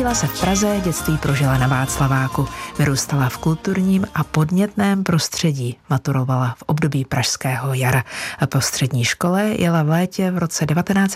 Narodila se v Praze, dětství prožila na Václaváku. Vyrůstala v kulturním a podnětném prostředí. Maturovala v období pražského jara. A po střední škole jela v létě v roce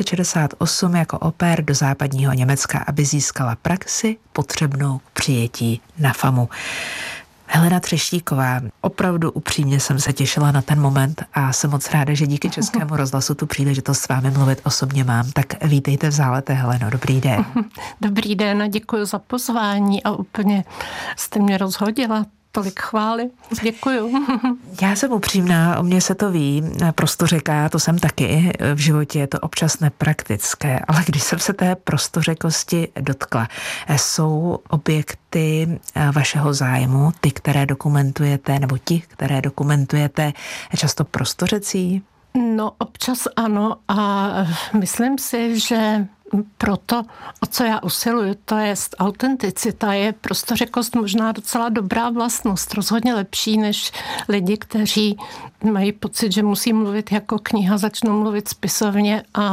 1968 jako au pair do západního Německa, aby získala praxi potřebnou k přijetí na FAMu. Helena Třeštíková, opravdu upřímně jsem se těšila na ten moment a jsem moc ráda, že díky Českému rozhlasu tu příležitost s vámi mluvit osobně mám. Tak vítejte v Zálete, Heleno, dobrý den. Dobrý den a děkuji za pozvání a úplně jste mě rozhodila. Tolik chvály. Děkuju. Já jsem upřímná, o mě se to ví, prostořeka, to jsem taky, v životě je to občas nepraktické, ale když jsem se té prostořekosti dotkla, jsou objekty vašeho zájmu, ty, které dokumentujete, nebo ti, které dokumentujete, často prostořecí? No, občas ano a myslím si, že proto, o co já usiluju, to je autenticita, je prostořekost možná docela dobrá vlastnost, rozhodně lepší než lidi, kteří mají pocit, že musí mluvit jako kniha, začnou mluvit spisovně a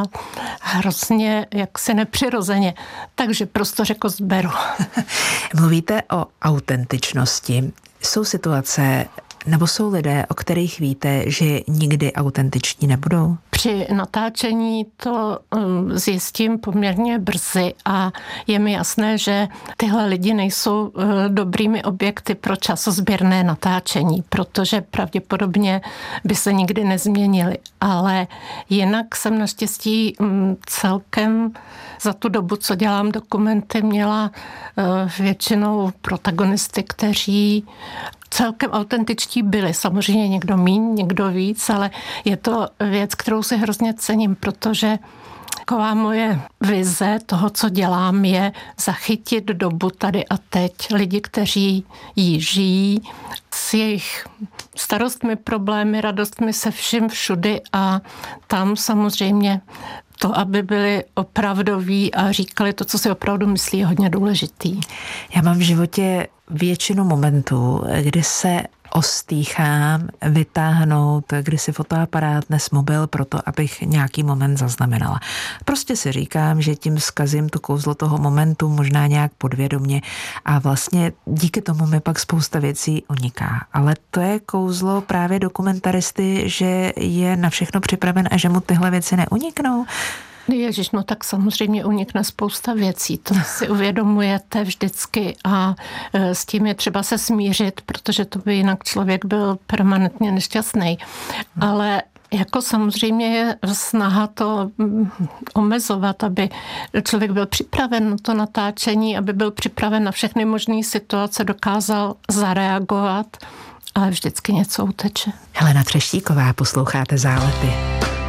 hrozně jaksi nepřirozeně. Takže prostořekost beru. Mluvíte o autentičnosti. Jsou situace, nebo jsou lidé, o kterých víte, že nikdy autentiční nebudou? Při natáčení to zjistím poměrně brzy a je mi jasné, že tyhle lidi nejsou dobrými objekty pro časozběrné natáčení, protože pravděpodobně by se nikdy nezměnili. Ale jinak jsem naštěstí celkem za tu dobu, co dělám dokumenty, měla většinou protagonisty, kteří celkem autentičtí byli. Samozřejmě někdo míň, někdo víc, ale je to věc, kterou si hrozně cením, protože taková moje vize toho, co dělám, je zachytit dobu tady a teď. Lidi, kteří jí žijí, s jejich starostmi, problémy, radostmi, se vším všudy a tam samozřejmě to, aby byli opravdoví a říkali to, co si opravdu myslí, je hodně důležitý. Já mám v životě většinu momentů, kdy se ostýchám vytáhnout, kdy si fotoaparát nes mobil proto, abych nějaký moment zaznamenala. Prostě si říkám, že tím zkazím to kouzlo toho momentu možná nějak podvědomě a vlastně díky tomu mi pak spousta věcí uniká. Ale to je kouzlo právě dokumentaristy, že je na všechno připraven a že mu tyhle věci neuniknou. Ježiš, no tak samozřejmě unikne spousta věcí, to si uvědomujete vždycky a s tím je třeba se smířit, protože to by jinak člověk byl permanentně nešťastný. Ale jako samozřejmě je snaha to omezovat, aby člověk byl připraven na to natáčení, aby byl připraven na všechny možné situace, dokázal zareagovat, ale vždycky něco uteče. Helena Třeštíková, posloucháte Zálety.